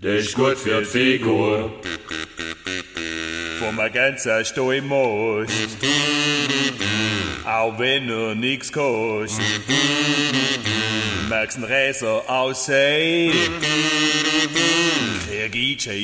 Das ist gut für die Figur. Vom ganzen Sto im Moos. Auch wenn er nix kostet. Magst ein Räser aussehen? Krieg ich